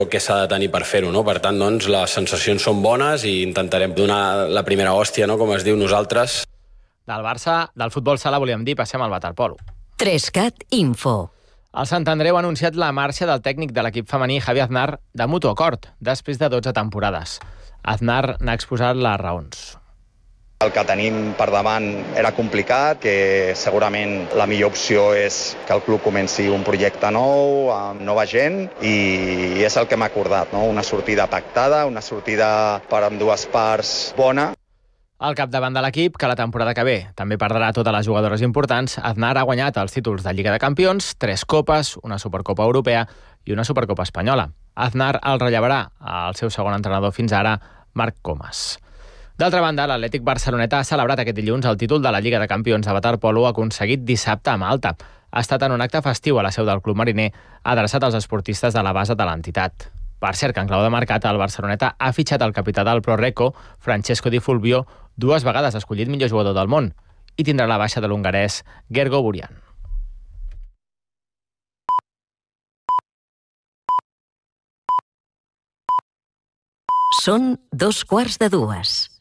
què s'ha de tenir per fer-ho, no? Per tant, doncs, les sensacions són bones i intentarem donar la primera hòstia, no? Com es diu nosaltres. Del Barça, del futbol sala, volíem dir, passem al waterpolo. 3CAT Info. El Sant Andreu ha anunciat la marxa del tècnic de l'equip femení Javi Aznar de mutu acord, després de 12 temporades. Aznar n'ha exposat les raons. El que tenim per davant era complicat, que segurament la millor opció és que el club comenci un projecte nou, amb nova gent, i és el que hem acordat, no? Una sortida pactada, una sortida per ambdues parts bona. Al capdavant de l'equip, que la temporada que ve també perdrà totes les jugadores importants, Aznar ha guanyat els títols de Lliga de Campions, 3 copes, una Supercopa Europea i una Supercopa Espanyola. Aznar el rellevarà al seu segon entrenador fins ara, Marc Comas. D'altra banda, l'Atlètic Barceloneta ha celebrat aquest dilluns el títol de la Lliga de Campions de waterpolo aconseguit dissabte a Malta. Ha estat en un acte festiu a la seu del Club Mariner, adreçat als esportistes de la base de l'entitat. Per cert, que en clau de mercat, el Barceloneta ha fitxat el capità del ProReco, Francesco Di Fulvio, 2 vegades escollit millor jugador del món, i tindrà la baixa de l'hongarès Gergo Burian. Són 2:15.